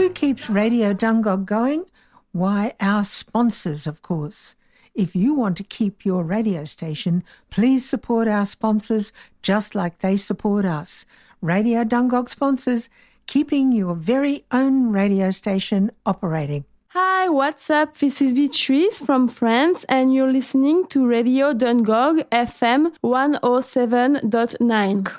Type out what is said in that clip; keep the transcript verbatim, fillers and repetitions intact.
Who keeps Radio Dungog going? Why, our sponsors, of course. If you want to keep your radio station, please support our sponsors just like they support us. Radio Dungog sponsors, keeping your very own radio station operating. Hi, what's up? This is Beatrice from France, and you're listening to Radio Dungog F M one oh seven point nine.